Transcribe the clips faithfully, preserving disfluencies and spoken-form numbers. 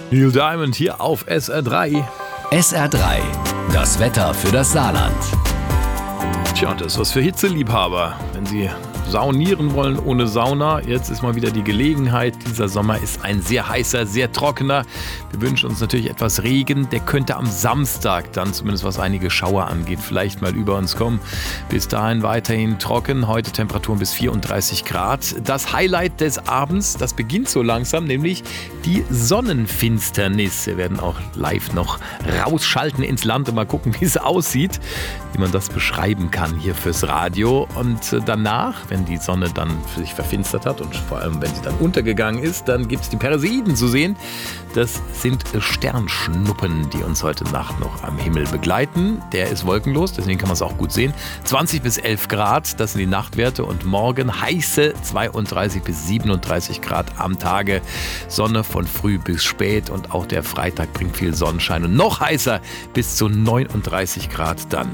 Neil Diamond hier auf S R drei. S R drei, das Wetter für das Saarland. Tja, das ist was für Hitzeliebhaber. Wenn Sie saunieren wollen ohne Sauna, jetzt ist mal wieder die Gelegenheit. Dieser Sommer ist ein sehr heißer, sehr trockener. Wir wünschen uns natürlich etwas Regen. Der könnte am Samstag dann, zumindest was einige Schauer angeht, vielleicht mal über uns kommen. Bis dahin weiterhin trocken. Heute Temperaturen bis vierunddreißig Grad. Das Highlight des Abends, das beginnt so langsam, nämlich die Sonnenfinsternis. Wir werden auch live noch rausschalten ins Land und mal gucken, wie es aussieht, wie man das beschreiben kann hier fürs Radio. Und danach, wenn die Sonne dann sich verfinstert hat und vor allem, wenn sie dann untergegangen ist, dann gibt es die Perseiden zu sehen. Das sind Sternschnuppen, die uns heute Nacht noch am Himmel begleiten. Der ist wolkenlos, deswegen kann man es auch gut sehen. zwanzig bis elf Grad, das sind die Nachtwerte. Und morgen heiße zweiunddreißig bis siebenunddreißig Grad am Tage. Sonne von früh bis spät und auch der Freitag bringt viel Sonnenschein. Und noch heißer bis zu neununddreißig Grad dann.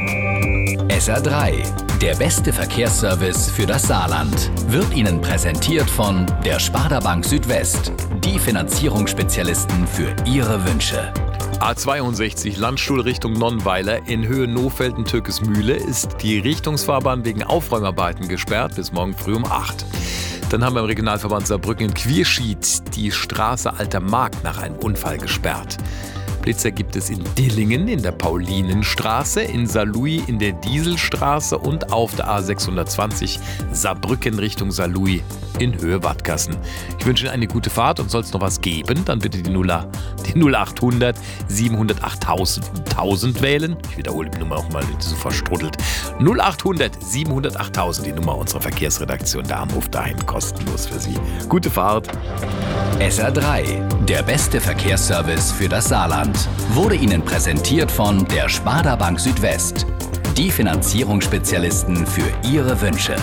S R drei, der beste Verkehrsservice für das Saarland, wird Ihnen präsentiert von der Sparda Bank Südwest, die Finanzierungsspezialisten für Ihre Wünsche. A zweiundsechzig Landstuhl Richtung Nonnweiler in Höhe Nohfelden-Türkesmühle ist die Richtungsfahrbahn wegen Aufräumarbeiten gesperrt bis morgen früh um acht. Dann haben wir im Regionalverband Saarbrücken in Quierschied die Straße Alter Markt nach einem Unfall gesperrt. Blitzer gibt es in Dillingen in der Paulinenstraße, in Saarlouis in der Dieselstraße und auf der A sechshundertzwanzig Saarbrücken Richtung Saarlouis in Höhe Wattgassen. Ich wünsche Ihnen eine gute Fahrt und soll es noch was geben, dann bitte die, null achthundert siebenhundertacht tausend wählen. Ich wiederhole die Nummer auch mal, so verstruddelt. null achthundert siebenhundertacht tausend, die Nummer unserer Verkehrsredaktion. Der Anruf dahin kostenlos für Sie. Gute Fahrt. S R drei, der beste Verkehrsservice für das Saarland, wurde Ihnen präsentiert von der Sparda Bank Südwest, die Finanzierungsspezialisten für Ihre Wünsche.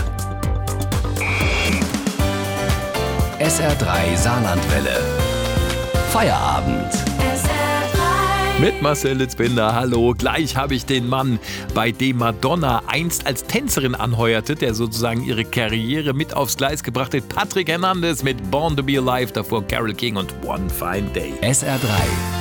S R drei Saarlandwelle. Feierabend. Mit Marcel Litzbinder, hallo. Gleich habe ich den Mann, bei dem Madonna einst als Tänzerin anheuerte, der sozusagen ihre Karriere mit aufs Gleis gebracht hat. Patrick Hernandez mit Born to be Alive, davor Carole King und One Fine Day. S R drei.